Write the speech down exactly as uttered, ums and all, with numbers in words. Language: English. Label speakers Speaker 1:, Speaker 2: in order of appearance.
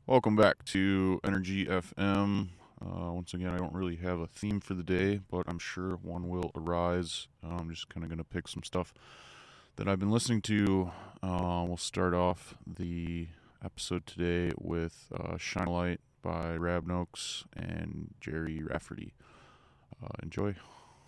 Speaker 1: Welcome back to Energy F M. Uh, once again, I don't really have a theme for the day, but I'm sure one will arise. Uh, I'm just kind of going to pick some stuff that I've been listening to. Uh, we'll start off the episode today with uh, Shine a Light by Rab Noakes and Jerry Rafferty. Uh, enjoy.